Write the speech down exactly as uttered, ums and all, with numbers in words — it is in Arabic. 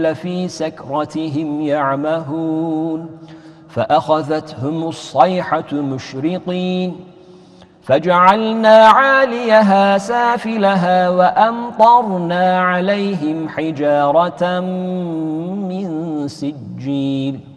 لفي سكرتهم يعمهون فأخذتهم الصيحة مشرقين فجعلنا عاليها سافلها وأمطرنا عليهم حجارة من سجيل